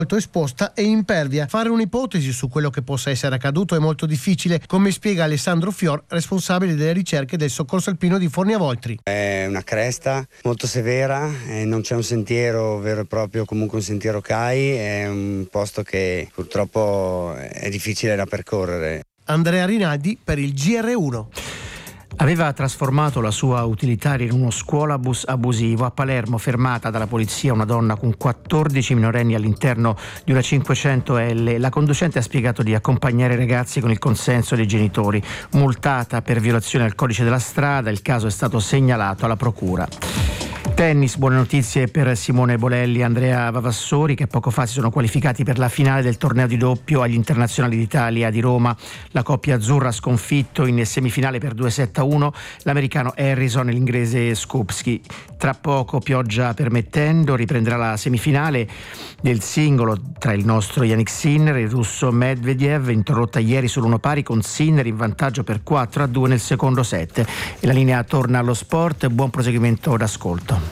molto esposta e impervia. Fare un'ipotesi su quello che possa essere accaduto è molto difficile, come spiega Alessandro Fior, responsabile delle ricerche del soccorso alpino di Forniavoltri. È una cresta molto severa, non c'è un sentiero vero e proprio, comunque un sentiero CAI, è un posto che purtroppo è difficile da percorrere. Andrea Rinaldi per il GR1. Aveva trasformato la sua utilitaria in uno scuolabus abusivo. A Palermo, fermata dalla polizia una donna con 14 minorenni all'interno di una 500L. La conducente ha spiegato di accompagnare i ragazzi con il consenso dei genitori. Multata per violazione al codice della strada, il caso è stato segnalato alla procura. Tennis, buone notizie per Simone Bolelli e Andrea Vavassori, che poco fa si sono qualificati per la finale del torneo di doppio agli internazionali d'Italia di Roma. La coppia azzurra ha sconfitto in semifinale per 2-7-1 l'americano Harrison e l'inglese Skupski. Tra poco, pioggia permettendo, riprenderà la semifinale del singolo tra il nostro Yannick Sinner e il russo Medvedev, interrotta ieri sull'1 pari con Sinner in vantaggio per 4-2 nel secondo set. E la linea torna allo sport. Buon proseguimento d'ascolto.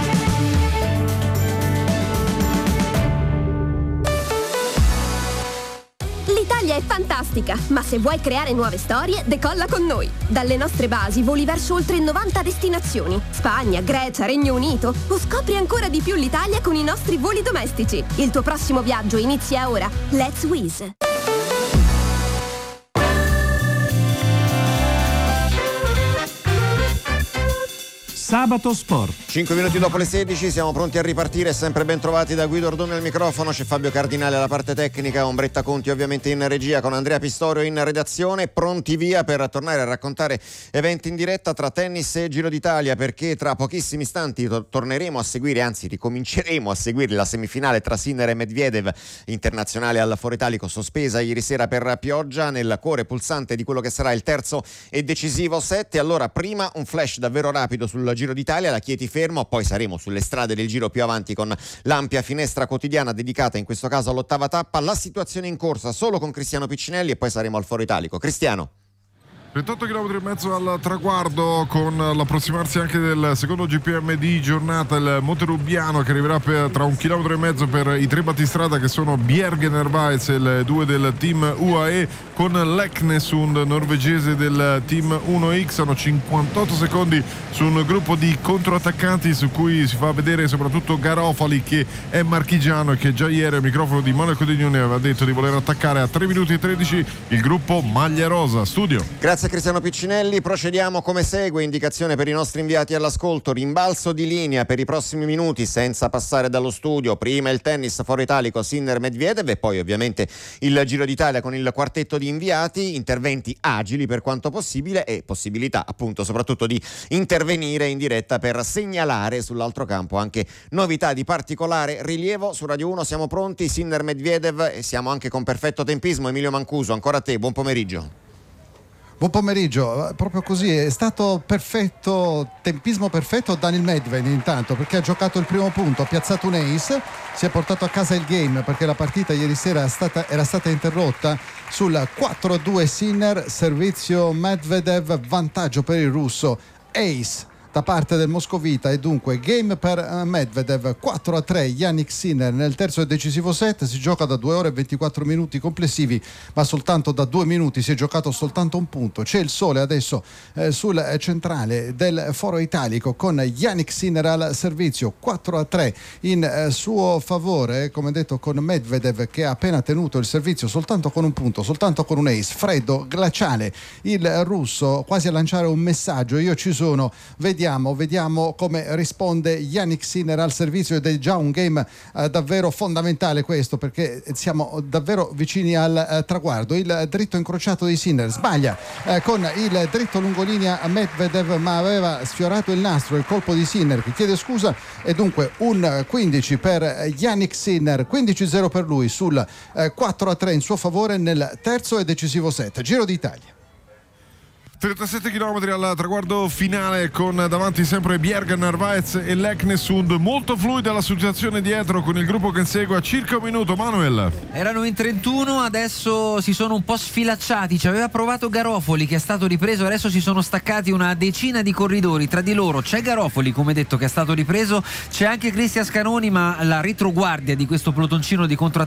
L'Italia è fantastica, ma se vuoi creare nuove storie, decolla con noi. Dalle nostre basi voli verso oltre 90 destinazioni. Spagna, Grecia, Regno Unito. O scopri ancora di più l'Italia con i nostri voli domestici. Il tuo prossimo viaggio inizia ora. Let's Wizz. Sabato Sport. 5 minuti dopo le 16 siamo pronti a ripartire, sempre ben trovati da Guido Ordone al microfono, c'è Fabio Cardinale alla parte tecnica, Ombretta Conti ovviamente in regia, con Andrea Pistorio in redazione, pronti via per tornare a raccontare eventi in diretta tra tennis e Giro d'Italia, perché tra pochissimi istanti torneremo a seguire, anzi ricominceremo a seguire la semifinale tra Sinner e Medvedev, internazionale al Foro Italico, sospesa ieri sera per pioggia, nel cuore pulsante di quello che sarà il terzo e decisivo set. Allora, prima un flash davvero rapido sul Giro d'Italia, la Chieti fermo, poi saremo sulle strade del Giro più avanti con l'ampia finestra quotidiana dedicata in questo caso all'ottava tappa, la situazione in corsa solo con Cristiano Piccinelli e poi saremo al Foro Italico. Cristiano. 28 km e mezzo al traguardo, con l'approssimarsi anche del secondo GPM di giornata, il Monterubbiano che arriverà tra 1,5 km per i tre battistrada che sono Bjergen Ervaez e il 2 del team UAE, con l'Eknesund norvegese del team 1X. Hanno 58 secondi su un gruppo di controattaccanti su cui si fa vedere soprattutto Garofali, che è marchigiano e che già ieri al microfono di Manuel Codignone aveva detto di voler attaccare a 3 minuti e 13 il gruppo Maglia Rosa. Studio. Grazie Cristiano Piccinelli, procediamo come segue, indicazione per i nostri inviati all'ascolto, rimbalzo di linea per i prossimi minuti senza passare dallo studio, prima il tennis Foro Italico Sinner Medvedev e poi ovviamente il Giro d'Italia con il quartetto di inviati, interventi agili per quanto possibile e possibilità appunto soprattutto di intervenire in diretta per segnalare sull'altro campo anche novità di particolare rilievo. Su Radio 1 siamo pronti, Sinner Medvedev, e siamo anche con perfetto tempismo. Emilio Mancuso, ancora a te, buon pomeriggio. Buon pomeriggio, proprio così è stato perfetto, tempismo perfetto Daniil Medvedev intanto, perché ha giocato il primo punto, ha piazzato un ace, si è portato a casa il game perché la partita ieri sera era stata interrotta sul 4-2 Sinner, servizio Medvedev, vantaggio per il russo, ace da parte del moscovita e dunque game per Medvedev, 4-3 Yannick Sinner nel terzo e decisivo set. Si gioca da 2 ore e 24 minuti complessivi, ma soltanto da 2 minuti si è giocato soltanto un punto. C'è il sole adesso sul centrale del Foro Italico con Yannick Sinner al servizio, 4-3 in suo favore, come detto, con Medvedev che ha appena tenuto il servizio soltanto con un punto, soltanto con un ace, freddo, glaciale il russo, quasi a lanciare un messaggio: io ci sono, vediamo come risponde Yannick Sinner al servizio. Ed è già un game davvero fondamentale questo, perché siamo davvero vicini al traguardo. Il dritto incrociato di Sinner, sbaglia con il dritto lungolinea Medvedev, ma aveva sfiorato il nastro, il colpo di Sinner che chiede scusa, e dunque un 15 per Yannick Sinner, 15-0 per lui sul 4-3 in suo favore nel terzo e decisivo set. Giro d'Italia. 37 km al traguardo finale con davanti sempre Bjerg, Narvaez e Leknesund. Molto fluida la situazione dietro con il gruppo che insegue a circa un minuto. Manuel. Erano in 31, adesso si sono un po' sfilacciati. Ci aveva provato Garofoli che è stato ripreso, adesso si sono staccati una decina di corridori. Tra di loro c'è Garofoli, come detto, che è stato ripreso, c'è anche Cristian Scanoni, ma la retroguardia di questo pelotoncino di